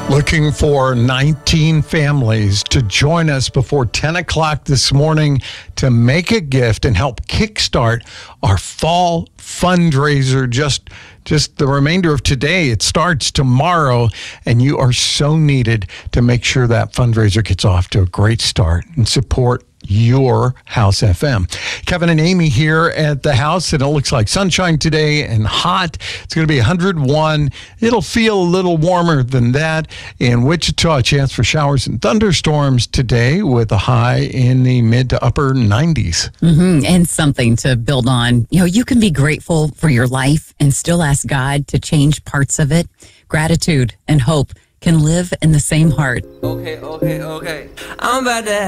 Looking for 19 families to join us before 10 o'clock this morning to make a gift and help kickstart our fall fundraiser. Just the remainder of today. It starts tomorrow, and you are so needed to make sure that fundraiser gets off to a great start and support your House FM. Kevin and Amy here at the house, and it looks like sunshine today and hot. It's going to be 101. It'll feel a little warmer than that in Wichita. A chance for showers and thunderstorms today with a high in the mid to upper 90s. And something to build on. You know, you can be grateful for your life and still ask God to change parts of it. Gratitude and hope can live in the same heart. Okay. I'm about to